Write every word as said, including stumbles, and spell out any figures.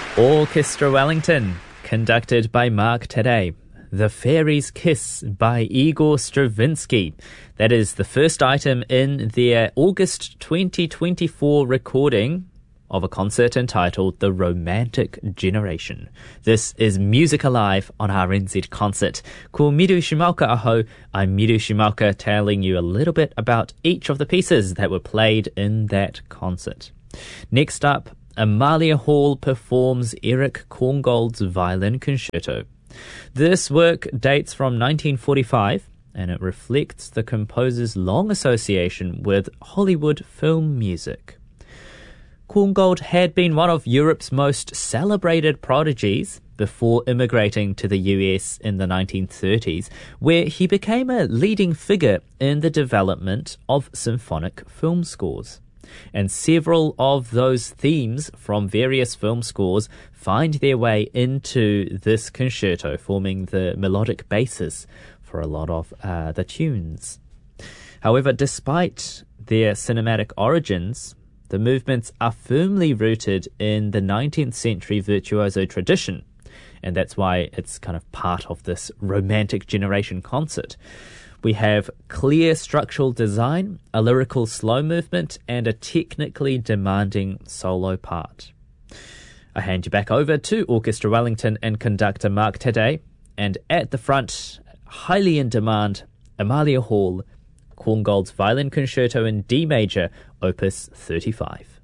Orchestra Wellington, conducted by Mark Tadei. The Fairy's Kiss by Igor Stravinsky. That is the first item in their August twenty twenty-four recording of a concert entitled The Romantic Generation. This is Music Alive on R N Z Concert. Ko Miru Shimaoka aho, I'm Miru Shimaoka, telling you a little bit about each of the pieces that were played in that concert. Next up, Amalia Hall performs Erich Korngold's Violin Concerto. This work dates from nineteen forty-five, and it reflects the composer's long association with Hollywood film music. Korngold had been one of Europe's most celebrated prodigies before immigrating to the U S in the nineteen thirties, where he became a leading figure in the development of symphonic film scores. And several of those themes from various film scores find their way into this concerto, forming the melodic basis for a lot of uh, the tunes. However, despite their cinematic origins, the movements are firmly rooted in the nineteenth century virtuoso tradition, and that's why it's kind of part of this romantic generation concert. We have clear structural design, a lyrical slow movement, and a technically demanding solo part. I hand you back over to Orchestra Wellington and conductor Mark Tadei, and at the front, highly in demand, Amalia Hall, Korngold's Violin Concerto in D major, opus thirty-five.